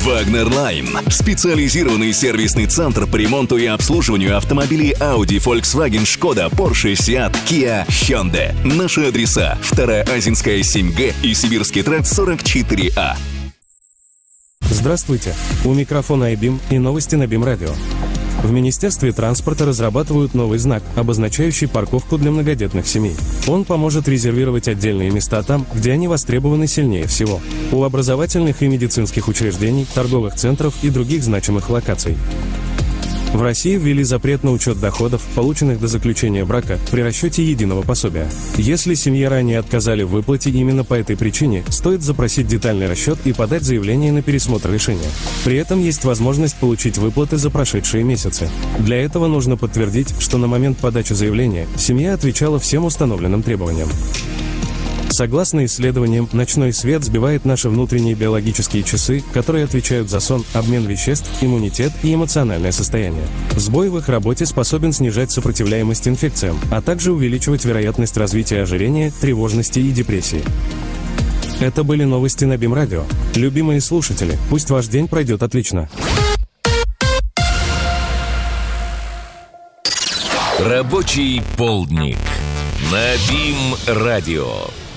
Wagner Line. Специализированный сервисный центр по ремонту и обслуживанию автомобилей Audi, Volkswagen, Skoda, Porsche, Seat, Kia, Hyundai. Наши адреса: 2-я Азинская, 7Г и Сибирский тракт 44А. Здравствуйте. У микрофона iBeam и новости на BeamRadio. Radio. В Министерстве транспорта разрабатывают новый знак, обозначающий парковку для многодетных семей. Он поможет резервировать отдельные места там, где они востребованы сильнее всего. У образовательных и медицинских учреждений, торговых центров и других значимых локаций. В России ввели запрет на учет доходов, полученных до заключения брака, при расчете единого пособия. Если семье ранее отказали в выплате именно по этой причине, стоит запросить детальный расчет и подать заявление на пересмотр решения. При этом есть возможность получить выплаты за прошедшие месяцы. Для этого нужно подтвердить, что на момент подачи заявления семья отвечала всем установленным требованиям. Согласно исследованиям, ночной свет сбивает наши внутренние биологические часы, которые отвечают за сон, обмен веществ, иммунитет и эмоциональное состояние. Сбой в их работе способен снижать сопротивляемость инфекциям, а также увеличивать вероятность развития ожирения, тревожности и депрессии. Это были новости на BeamRadio. Любимые слушатели, пусть ваш день пройдет отлично. Рабочий полдник на BeamRadio.